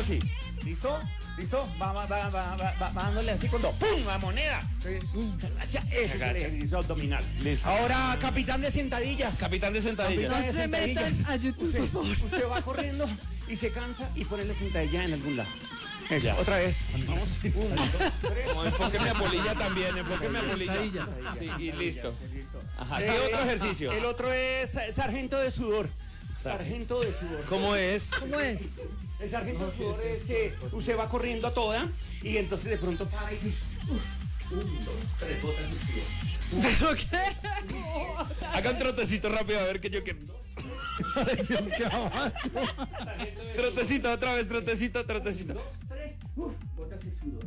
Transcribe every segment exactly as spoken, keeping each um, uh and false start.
así. ¿Listo? ¿Listo? Va, va, va, va, va, va dándole así cuando ¡pum! La moneda. Entonces, se agacha. Ese es el agacha. ejercicio abdominal. Listo. Ahora, capitán de sentadillas. Capitán de sentadillas. Capitán No de se sentadillas. metan a YouTube, Usted, por favor. usted va corriendo y se cansa y pone la sentadilla en algún lado. Eso, Ya. otra vez. Vamos. Uno, dos, tres. No, enfóqueme a polilla también, enfóqueme a polilla. Sí, y listo. Ajá, ¿qué otro ejercicio? El otro es eh, sargento de sudor. Sargento de sudor. ¿Cómo es? ¿Cómo es? El sargento de sudor es que usted va corriendo a toda y entonces de pronto para y dice, "Uf, un, dos, tres, botas de sudor". ¿Pero qué? Haga un trotecito rápido, a ver que yo quiero. Trotecito, otra vez, trotecito, trotecito. Tres, uf, botas de sudor.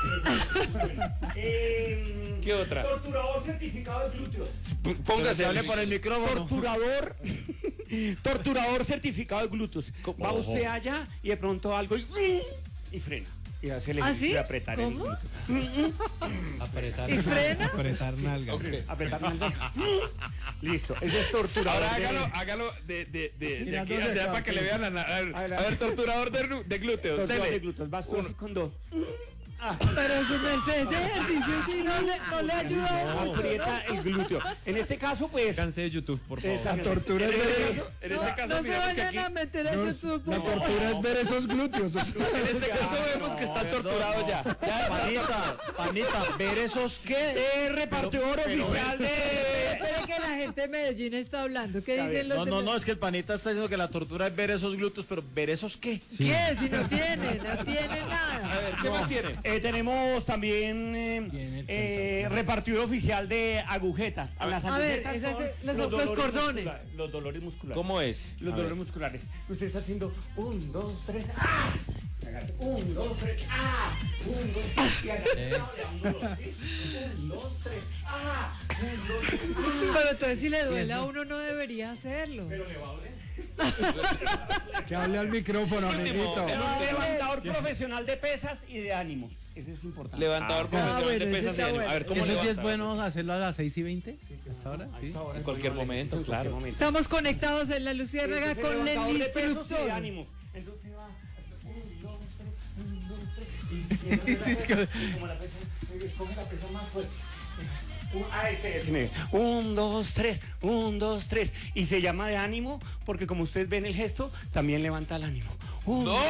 Eh, ¿Qué otra? Torturador certificado de glúteos. P- Póngase, hable por el micrófono. Torturador, torturador certificado de glúteos. Va usted allá y de pronto algo y, y frena. Y hace el ¿Ah, ejercicio sí? de apretar ¿Cómo? el glúteo. Apretar. ¿Y frena? Apretar nalga. Ok. Apretar el glúteo. Listo, ese es torturador. Ahora de- hágalo, hágalo de, de, de, de aquí Mirándose hacia allá acá, para que le sí. vean la na- A ver, A ver, a ver, torturador de, ru- de glúteos. Torturador Dele. de glúteos. Vas tú así con dos. Pero su merced, ese ejercicio sí no le, no le ayuda. Aprieta el glúteo. En este caso, pues. Cansé de YouTube, por favor. esa- La tortura En es este ver, caso, en No, este caso no se miramos que vayan aquí, a meter a no, YouTube. la por favor. tortura es ver esos glúteos. en este caso vemos que está torturado ya. Ya está. Panita, panita, ver esos qué. Eh, repartidor oficial de. Espere que la gente de Medellín está hablando. ¿Qué dicen los No, de no, no, Medellín? es que el panita está diciendo que la tortura es ver esos glúteos, pero ¿ver esos qué? ¿Qué? Si no tiene, no tiene A nada. ver, ¿qué más tiene? Eh, tenemos también eh, eh, repartidor oficial de agujetas. A ver, Las a ver, agujetas esas son es- los- los dolores cordones. musculares, Los dolores musculares. ¿Cómo es? Los A dolores ver. musculares. Usted está haciendo un, dos, tres, ¡ah! Un, dos, tres, ¡ah! Un, dos, tres, y agarra Eh. de a uno, ¿sí? Un, dos, tres, ¡ah! Un, dos, tres, Pero entonces si le duele a uno no debería hacerlo. pero le va a doler. Que hable al micrófono, Último, amiguito. el Un levantador profesional de pesas y de ánimos. Ese es importante. Levantador Ah, profesional bueno, de ese pesas y está ánimo. A ver, ¿cómo Eso sí es levanta? bueno hacerlo a las seis y veinte. ¿Hasta ahora? Sí. En cualquier momento, En cualquier claro. momento. Estamos conectados en la Luciérnaga Entonces, con el levantador de pesos y de instructor. ánimos. Entonces va, un, dos, tres, un, dos, tres, y- y entonces Sí, es que- la pesa, y como la pesa, escoge la pesa más fuerte. Un- Ah, ese, ese me- Un, dos, tres, un, dos, tres. Y se llama de ánimo porque como ustedes ven el gesto, también levanta el ánimo. Un, ¡No!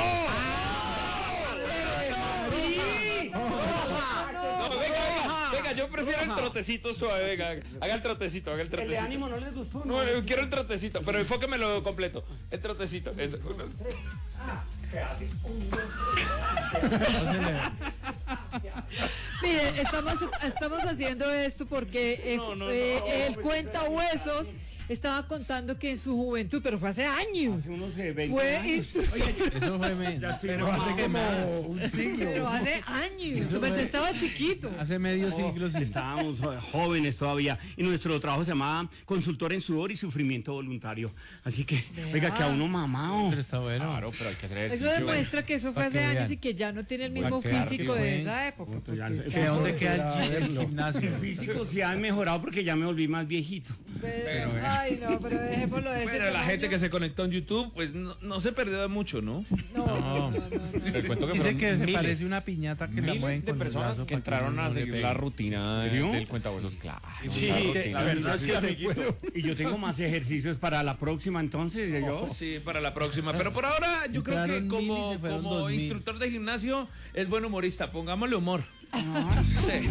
¡Sí! No, venga, venga, venga, yo prefiero el trotecito suave, venga, haga el trotecito, haga el El de trotecito. ánimo no les gustó. No, yo quiero el trotecito, pero enfóquemelo completo. El trotecito, eso. uno. Ah, ¿qué hace? Un, dos, Mire, estamos, estamos haciendo esto porque eh, No, no, eh, no, el cuenta huesos estaba contando que en su juventud, pero fue hace años, hace unos eh, veinte fue años. instructor. Eso fue me- Pero hace como un siglo. Pero hace años, tu merced estaba chiquito. hace medio siglo. sí. Estábamos eh, jóvenes todavía y nuestro trabajo se llamaba consultor en sudor y sufrimiento voluntario. Así que, oiga, que a uno mamado. Pero está bueno. Claro, pero hay que hacer Eso ejercicio. demuestra que eso fue Para hace que años vean. y que ya no tiene el Para mismo que vean físico que de ven. esa época. ¿Que dónde queda el, el verlo. gimnasio? El físico sí ha mejorado porque ya me volví más viejito. Pero, ay, no, pero dejémoslo de ese Pero la tamaño. gente que se conectó en YouTube, pues no, no se perdió de mucho, ¿no? No, no, no, no. Te cuento que Dice fueron que se miles, parece una piñata que la miles mueven de con el personas brazo que para que entraron no a le seguir pegue. la rutina de- ¿Serio? del cuentahuesos, claro. Sí, la que- rutina. la verdad es que se amiguito. fueron. Y yo tengo más ejercicios para la próxima, entonces yo. Sí, para la próxima. Pero por ahora, yo creo que Entraron mil y como, se fueron como dos mil. instructor de gimnasio es buen humorista. Pongámosle humor. Sí.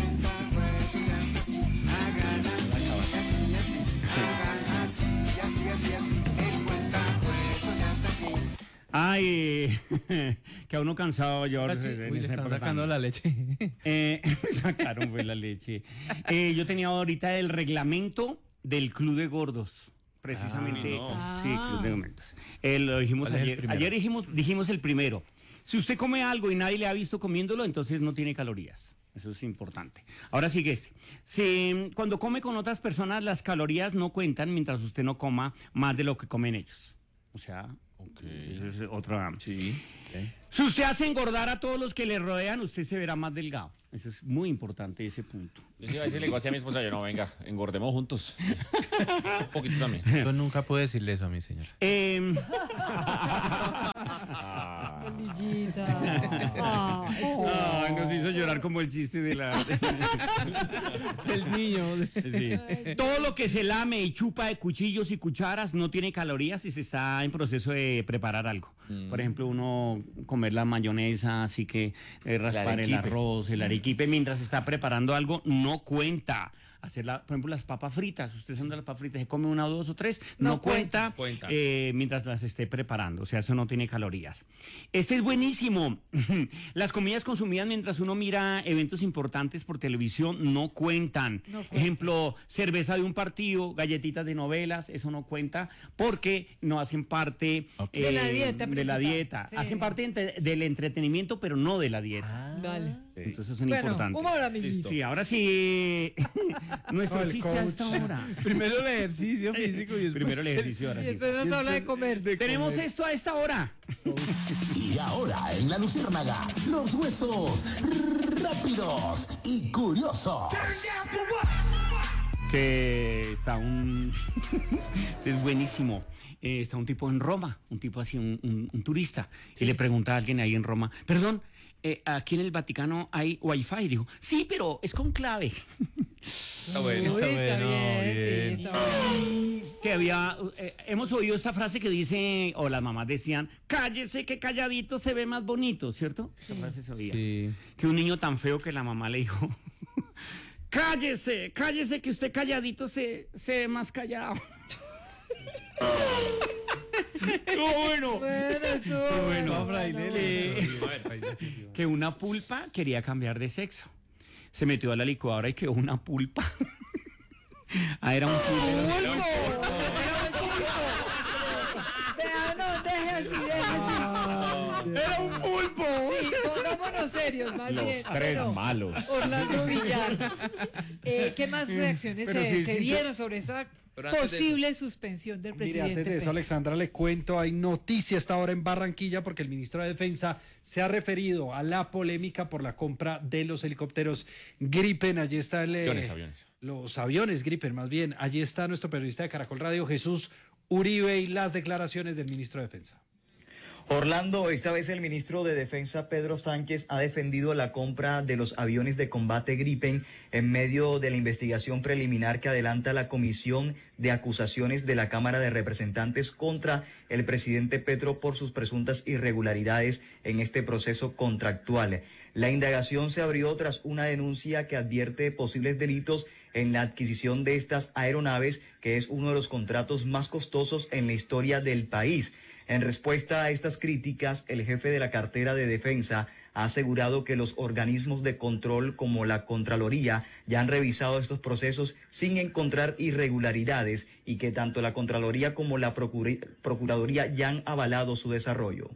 Ay, que a uno cansado yo. Ahora sí, en uy, le esa están época sacando tan- la leche. Eh, me sacaron pues la leche. Eh, yo tenía ahorita el reglamento del Club de Gordos. Precisamente. Ah, no. Sí, Club de Gordos. Eh, lo dijimos ¿Cuál es el ayer. primero? Ayer dijimos, dijimos el primero. Si usted come algo y nadie le ha visto comiéndolo, entonces no tiene calorías. Eso es importante. Ahora sigue este. Si, cuando come con otras personas, las calorías no cuentan mientras usted no coma más de lo que comen ellos. O sea, esa es otra. Sí. Si usted hace engordar a todos los que le rodean, usted se verá más delgado. Eso es muy importante, ese punto. Yo iba a decirle igual a mi esposa, yo no, venga, engordemos juntos. Un poquito también. Yo nunca puedo decirle eso a mi señora. Eh, Polillita. bonita. Ah, Ay, nos hizo llorar como el chiste de la... El niño. Sí. Todo lo que se lame y chupa de cuchillos y cucharas no tiene calorías si se está en proceso de preparar algo. Mm. Por ejemplo, uno comer la mayonesa, así que eh, raspar el, el arroz, el arequipe, mientras está preparando algo, no cuenta. Hacer, la, por ejemplo, las papas fritas. Ustedes son de las papas fritas, se come una o dos o tres, no, no cuenta, cuenta. Eh, mientras las esté preparando. O sea, eso no tiene calorías. Este es buenísimo. Las comidas consumidas mientras uno mira eventos importantes por televisión no cuentan. No cuenta. Ejemplo, cerveza de un partido, galletitas de novelas, eso no cuenta porque no hacen parte okay. eh, de la dieta. De la dieta. Sí. Hacen parte entre, del entretenimiento, pero no de la dieta. Ah, vale. Entonces son bueno, importantes. Ahora, sí, ahora sí. Nuestro no, chiste hasta ahora. Primero el ejercicio físico y después Primero el ejercicio, ahora y sí. después nos habla de comer. De Tenemos comer. Esto a esta hora. Y ahora en La Luciérnaga, los huesos rápidos y curiosos. Que está un... es buenísimo. Eh, está un tipo en Roma, un tipo así, un, un, un turista, sí. Y le pregunta a alguien ahí en Roma, perdón, eh, aquí en el Vaticano hay wifi. Dijo, sí, pero es con clave. Está bueno, Uy, está, está bien, bien, sí, está bueno. Que había, eh, hemos oído esta frase que dice, o las mamás decían, cállese que calladito se ve más bonito, ¿cierto? Sí. Esa frase se oía. Sí. Que un niño tan feo que la mamá le dijo, cállese, cállese que usted calladito se, se ve más callado. Estuvo bueno. Bueno, estuvo bueno. bueno. Que, que una pulpa quería cambiar de sexo. Se metió a la licuadora y quedó una pulpa. Ah, era un pulpo. Era un pulpo. Vea, no, deje así, deje así. Era un pulpo. Sí, pongámonos serios, más Los bien. tres Pero, malos. Orlando Villar. Eh, ¿Qué más reacciones se, sí, se sí, dieron sí, sobre esa posible suspensión del presidente? Mire, antes de eso, Alexandra, le cuento, hay noticia hasta ahora en Barranquilla porque el ministro de Defensa se ha referido a la polémica por la compra de los helicópteros Gripen. Allí está el... Aviones, aviones. Los aviones Gripen, más bien. Allí está nuestro periodista de Caracol Radio, Jesús Uribe, y las declaraciones del ministro de Defensa. Orlando, esta vez el ministro de Defensa, Pedro Sánchez, ha defendido la compra de los aviones de combate Gripen en medio de la investigación preliminar que adelanta la Comisión de Acusaciones de la Cámara de Representantes contra el presidente Petro por sus presuntas irregularidades en este proceso contractual. La indagación se abrió tras una denuncia que advierte posibles delitos en la adquisición de estas aeronaves, que es uno de los contratos más costosos en la historia del país. En respuesta a estas críticas, el jefe de la cartera de defensa ha asegurado que los organismos de control como la Contraloría ya han revisado estos procesos sin encontrar irregularidades y que tanto la Contraloría como la Procuraduría ya han avalado su desarrollo.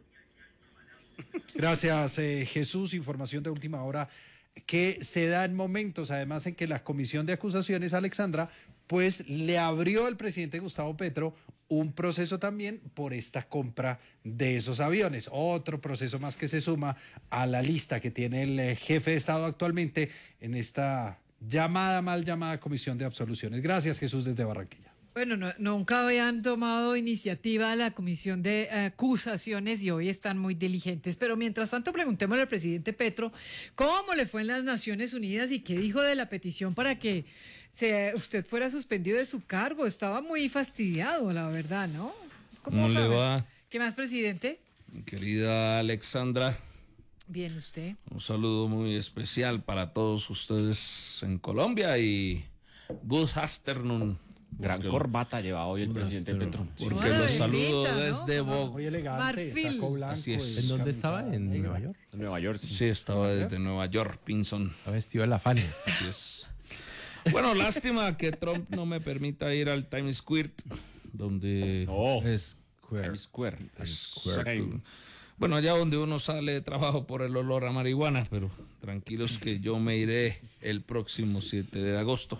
Gracias, eh, Jesús. Información de última hora que se da en momentos, además, en que la Comisión de Acusaciones, Alexandra, pues le abrió al presidente Gustavo Petro un proceso también por esta compra de esos aviones. Otro proceso más que se suma a la lista que tiene el eh, jefe de Estado actualmente en esta llamada, mal llamada Comisión de Absoluciones. Gracias, Jesús, desde Barranquilla. Bueno, no, nunca habían tomado iniciativa la Comisión de Acusaciones y hoy están muy diligentes. Pero mientras tanto, preguntémosle al presidente Petro cómo le fue en las Naciones Unidas y qué dijo de la petición para que se, usted fuera suspendido de su cargo. Estaba muy fastidiado, la verdad, ¿no? ¿Cómo le va? ¿Qué más, presidente? Querida Alexandra. Bien, ¿usted? Un saludo muy especial para todos ustedes en Colombia y good afternoon. Gran porque corbata lleva hoy el presidente Petro. Porque sí. Los saludo ¿no? desde Bogotá. Muy elegante, saco blanco. Así es. ¿En dónde estaba? ¿En negra. Nueva York? En Nueva York, sí. Sí, estaba desde Nueva York, Pinson. Estaba vestido de la Fania. Así es. Bueno, lástima que Trump no me permita ir al Times Square, donde... Oh, es Square. Times Square. Square. Bueno, allá donde uno sale de trabajo por el olor a marihuana, pero tranquilos que yo me iré el próximo siete de agosto.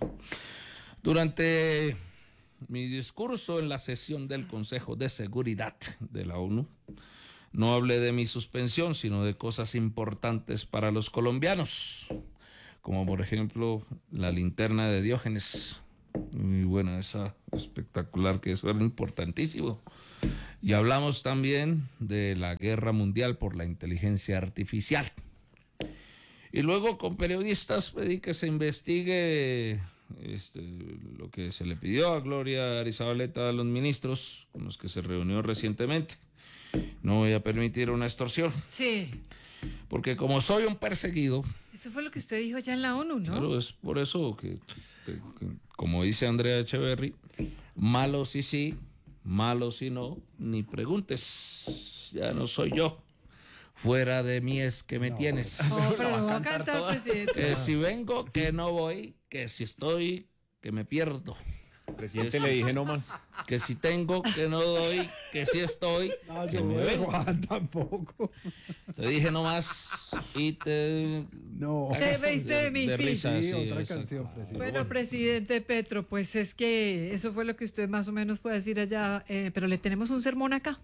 Durante mi discurso en la sesión del Consejo de Seguridad de la ONU, no hablé de mi suspensión, sino de cosas importantes para los colombianos, como por ejemplo la linterna de Diógenes, muy buena esa, espectacular, que eso era importantísimo. Y hablamos también de la guerra mundial por la inteligencia artificial. Y luego con periodistas pedí que se investigue este, lo que se le pidió a Gloria Arizabaleta a los ministros con los que se reunió recientemente. No voy a permitir una extorsión. Sí. Porque como soy un perseguido... Eso fue lo que usted dijo ya en la ONU, ¿no? Claro, es por eso que, que, que como dice Andrea Echeverry, malo sí sí, malo si no, ni preguntes, ya no soy yo. Fuera de mí es que me no, tienes. Oh, pero no va a cantar, presidente. Que si vengo, que no voy, que si estoy, que me pierdo. Presidente, le dije nomás. Que si tengo, que no doy, que si estoy, no, que yo me vengo. Juan tampoco. Te dije nomás y te... No. Te veiste de mí, de sí. risa, Sí, sí, otra exacto. canción, presidente. Bueno, presidente Petro, pues es que eso fue lo que usted más o menos fue a decir allá, eh, pero le tenemos un sermón acá.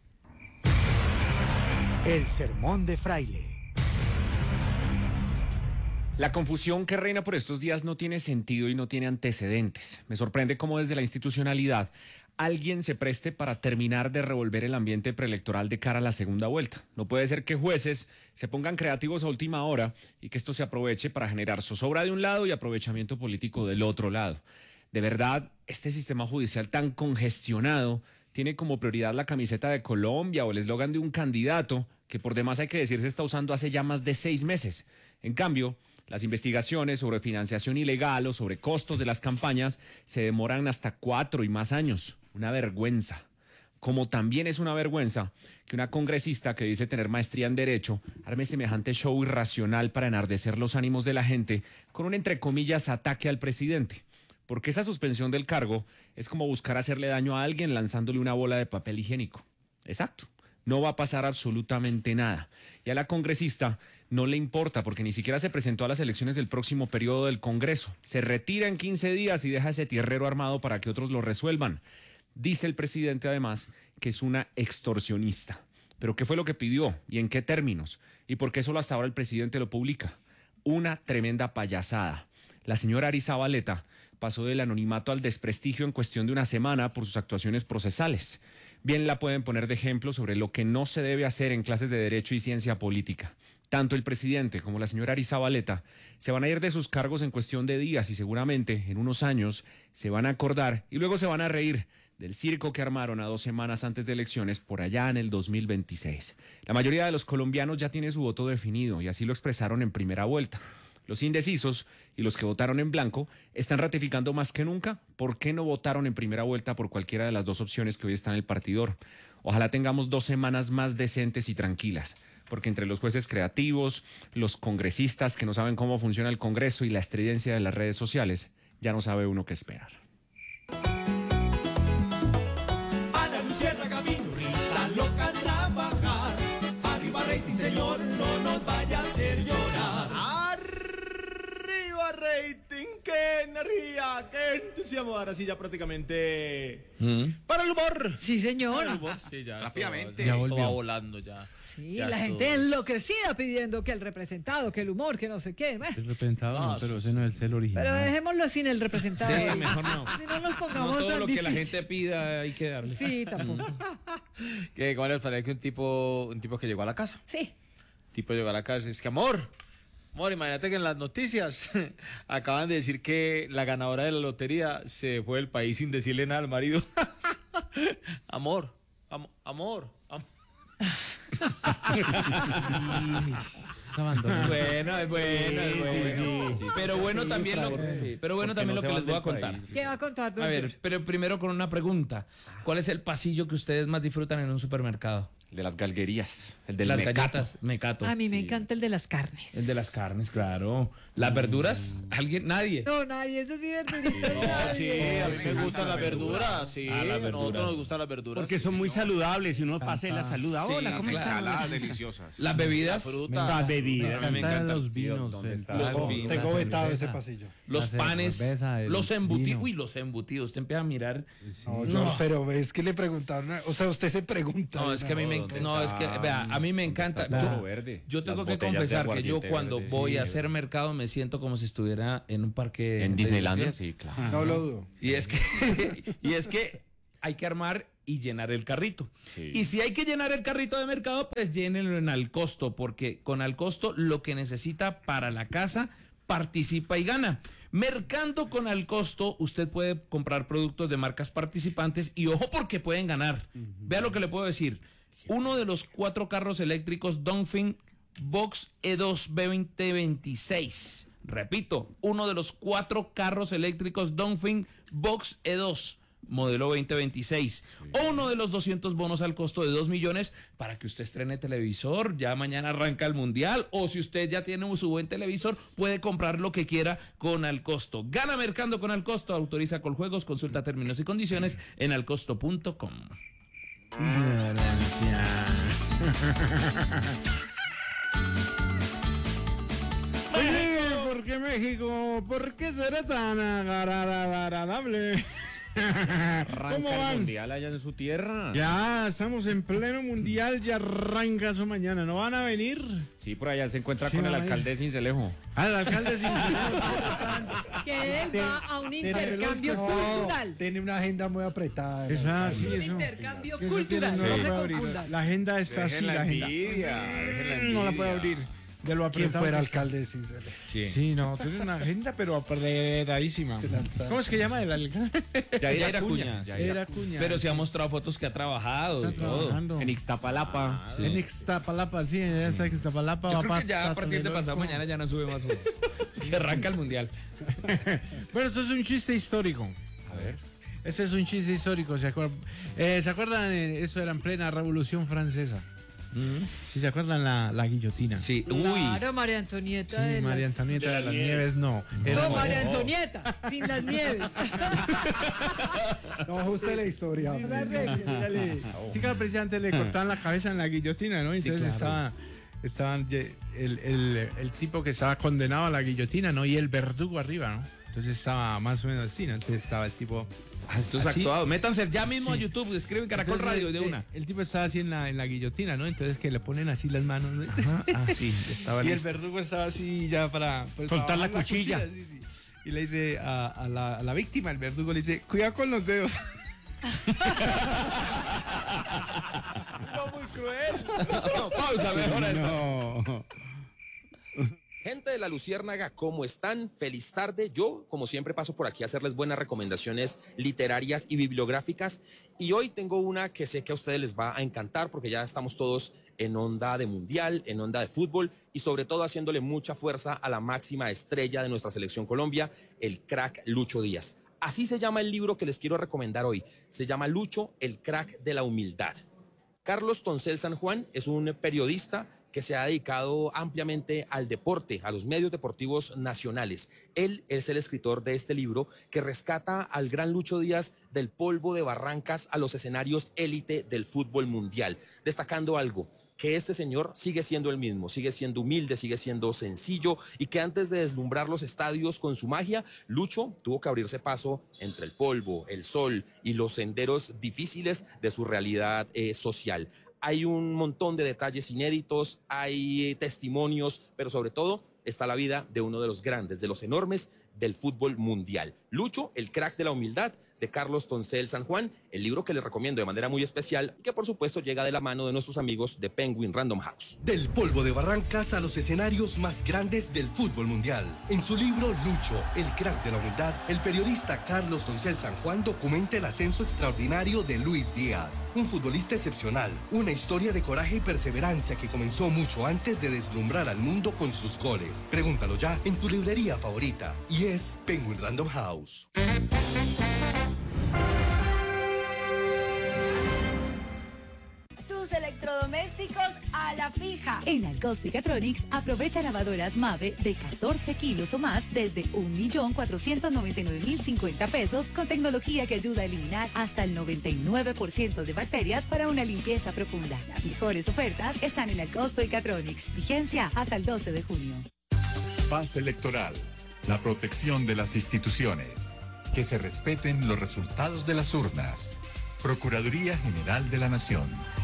El sermón de Fraile. La confusión que reina por estos días no tiene sentido y no tiene antecedentes. Me sorprende cómo desde la institucionalidad alguien se preste para terminar de revolver el ambiente preelectoral de cara a la segunda vuelta. No puede ser que jueces se pongan creativos a última hora y que esto se aproveche para generar zozobra de un lado y aprovechamiento político del otro lado. De verdad, este sistema judicial tan congestionado tiene como prioridad la camiseta de Colombia o el eslogan de un candidato que por demás hay que decir se está usando hace ya más de seis meses. En cambio, las investigaciones sobre financiación ilegal o sobre costos de las campañas se demoran hasta cuatro y más años. Una vergüenza. Como también es una vergüenza que una congresista que dice tener maestría en Derecho arme semejante show irracional para enardecer los ánimos de la gente con un, entre comillas, ataque al presidente. Porque esa suspensión del cargo es como buscar hacerle daño a alguien lanzándole una bola de papel higiénico. Exacto. No va a pasar absolutamente nada. Y a la congresista no le importa porque ni siquiera se presentó a las elecciones del próximo periodo del Congreso. Se retira en quince días y deja ese tierrero armado para que otros lo resuelvan. Dice el presidente además que es una extorsionista. ¿Pero qué fue lo que pidió y en qué términos? ¿Y por qué solo hasta ahora el presidente lo publica? Una tremenda payasada. La señora Arizabaleta pasó del anonimato al desprestigio en cuestión de una semana por sus actuaciones procesales. Bien la pueden poner de ejemplo sobre lo que no se debe hacer en clases de Derecho y Ciencia Política. Tanto el presidente como la señora Arizabaleta se van a ir de sus cargos en cuestión de días y seguramente en unos años se van a acordar y luego se van a reír del circo que armaron a dos semanas antes de elecciones por allá en el dos mil veintiséis. La mayoría de los colombianos ya tiene su voto definido y así lo expresaron en primera vuelta. Los indecisos y los que votaron en blanco están ratificando más que nunca por qué no votaron en primera vuelta por cualquiera de las dos opciones que hoy están en el partidor. Ojalá tengamos dos semanas más decentes y tranquilas, porque entre los jueces creativos, los congresistas que no saben cómo funciona el Congreso y la estridencia de las redes sociales, ya no sabe uno qué esperar. Ana Luciérnaga vino, risa loca trabajar. Arriba rating, señor, no nos vaya a hacer llorar. Arriba rating, qué energía, qué entusiasmo. Ahora sí ya prácticamente ¿Mm? para el humor. Sí, señor. Para el humor, sí, ya. Rápidamente. Esto, esto va volando ya. Sí, Ya la esto- gente enloquecida pidiendo que el representado, que el humor, que no sé qué. Bueno, El representado no, Ah, pero ese no es el original. pero dejémoslo sin el representado. Sí, mejor no. Si no nos No pongamos todo tan lo que la difícil. gente pida hay que darle. Sí, tampoco. Que ¿cómo les parece que un tipo, un tipo que llegó a la casa? Sí. Tipo llegó a la casa y es que amor, amor, imagínate que en las noticias acaban de decir que la ganadora de la lotería se fue del país sin decirle nada al marido. Amor, am- amor, am- bueno, es bueno, es bueno. Pero bueno también lo, pero bueno también lo que les voy a contar. ¿Qué va a contar, don A ver, George? pero primero con una pregunta. ¿Cuál es el pasillo que ustedes más disfrutan en un supermercado? El de las galguerías, el del Las mecato. galletas, mecato. A mí me encanta el de las carnes. El de las carnes, claro. Las verduras, alguien, nadie. No, nadie, ese sí verdurita. No, sí, a mí me gustan las verduras, sí, Ah, las a verduras. nosotros nos gustan las verduras. Porque son muy saludables y uno pasa y la saluda. Sí, Hola, ¿cómo sí, están? Ensaladas deliciosas. Las bebidas, La fruta. Las bebidas. Me me encantan encanta. los vinos. ¿Dónde el- está? las Tengo, vinas, tengo la vetado ese cerveza. pasillo. los la panes, cerveza, el los embutidos. vino. Uy, los embutidos. Usted empieza a mirar. No, George, pero es que le preguntaron, o sea, usted se pregunta. No, es que a mí me, ¿Dónde no, es que, está? vea, a mí me encanta. está el Yo, jugo verde? yo tengo Las que botellas de confesar que yo aguardiente cuando verde, voy sí. a hacer mercado me siento como si estuviera en un parque. En de Disneylandia, diversiones. sí, claro. No lo dudo. Y es que, y es que hay que armar y llenar el carrito. Sí. Y si hay que llenar el carrito de mercado, pues llénenlo en Alcosto, porque con Alcosto lo que necesita para la casa participa y gana. Mercando con Alcosto, usted puede comprar productos de marcas participantes y ojo porque pueden ganar. Uh-huh. Vea lo que le puedo decir. Uno de los cuatro carros eléctricos Dongfeng Box E dos B veinte veintiséis. Repito, uno de los cuatro carros eléctricos Dongfeng Box E dos modelo veinte veintiséis, sí. O uno de los doscientos bonos al costo de dos millones para que usted estrene televisor, ya mañana arranca el mundial, o si usted ya tiene su buen televisor, puede comprar lo que quiera con Alcosto. Gana mercando con Alcosto, autoriza Coljuegos, consulta términos y condiciones en alcosto punto com. Oye, ¿por qué México? ¿Por qué será tan agradable? ¿Cómo van? El mundial allá en su tierra. Ya, estamos en pleno mundial, ya arranca eso mañana. ¿No van a venir? Sí, por allá se encuentra sí, con el alcalde de Sincelejo. Ah, el alcalde de Sincelejo. Que él va a un intercambio no, cultural. Tiene una agenda muy apretada. Esa, sí, un eso. intercambio Sí, cultural. eso No sí. se No confundan. la agenda está así, la, la agenda. Envidia, la no la puede abrir. De lo ¿Quién fuera que alcalde de Sincelejo? Sí. sí, no, tiene una agenda, pero apretadísima. ¿Cómo es que llama el alcalde? Yair Acuña. Yair Acuña. Pero se ha mostrado fotos que ha trabajado Está y todo. trabajando. En Ixtapalapa. Ah, sí. En Ixtapalapa, sí, ya está Ixtapalapa. Yo creo que ya a partir de pasado mañana ya no sube más fotos. Que arranca el mundial. Bueno, esto es un chiste histórico. A ver. Este es un chiste histórico. ¿Se acuerdan? Eh, ¿Se acuerdan? Eso era en plena Revolución Francesa. Mm-hmm. ¿Sí se acuerdan la, la guillotina? Sí. Claro, María Antonieta. Sí, de María las... Antonieta de, de las la Nieves, nieves no. No, Era... María Antonieta, sin las nieves. No ajuste la historia. Sí, sí, claro, precisamente le cortaban la cabeza en la guillotina, ¿no? Entonces sí, claro. estaba, estaban el, el, el tipo que estaba condenado a la guillotina, ¿no? Y el verdugo arriba, ¿no? Entonces estaba más o menos así, ¿no? Entonces estaba el tipo... Ah, esto es así. Actuado. Métanse ya mismo sí. a YouTube, escriben Caracol Entonces, Radio de una. El, el tipo estaba así en la, en la guillotina, ¿no? Entonces que le ponen así las manos, ¿no? Ajá, ah, sí, estaba y listo. el verdugo estaba así ya para... Pues, soltar la cuchilla. La cuchilla sí, sí. Y le dice a, a, la, a la víctima, el verdugo le dice, cuidado con los dedos. No, muy cruel. No, pausa, mejor esta. No. Gente de La Luciérnaga, ¿cómo están? Feliz tarde. Yo, como siempre, paso por aquí a hacerles buenas recomendaciones literarias y bibliográficas. Y hoy tengo una que sé que a ustedes les va a encantar porque ya estamos todos en onda de mundial, en onda de fútbol y sobre todo haciéndole mucha fuerza a la máxima estrella de nuestra selección Colombia, el crack Lucho Díaz. Así se llama el libro que les quiero recomendar hoy. Se llama Lucho, el crack de la humildad. Carlos Toncel San Juan es un periodista que se ha dedicado ampliamente al deporte, a los medios deportivos nacionales. Él es el escritor de este libro que rescata al gran Lucho Díaz del polvo de Barrancas a los escenarios élite del fútbol mundial, destacando algo, que este señor sigue siendo el mismo, sigue siendo humilde, sigue siendo sencillo y que antes de deslumbrar los estadios con su magia, Lucho tuvo que abrirse paso entre el polvo, el sol y los senderos difíciles de su realidad eh, social. Hay un montón de detalles inéditos, hay testimonios, pero sobre todo está la vida de uno de los grandes, de los enormes del fútbol mundial. Lucho, el crack de la humildad, de Carlos Toncel San Juan, el libro que les recomiendo de manera muy especial y que por supuesto llega de la mano de nuestros amigos de Penguin Random House. Del polvo de Barrancas a los escenarios más grandes del fútbol mundial. En su libro Lucho, el crack de la humildad, el periodista Carlos Toncel San Juan documenta el ascenso extraordinario de Luis Díaz, un futbolista excepcional, una historia de coraje y perseverancia que comenzó mucho antes de deslumbrar al mundo con sus goles. Pregúntalo ya en tu librería favorita y es Penguin Random House. Tus electrodomésticos a la fija. En Alcosto y Catronics aprovecha lavadoras Mave de catorce kilos o más desde un millón cuatrocientos noventa y nueve mil cincuenta pesos con tecnología que ayuda a eliminar hasta el noventa y nueve por ciento de bacterias para una limpieza profunda. Las mejores ofertas están en Alcosto y Catronics. Vigencia hasta el doce de junio. Paz electoral. La protección de las instituciones. Que se respeten los resultados de las urnas. Procuraduría General de la Nación.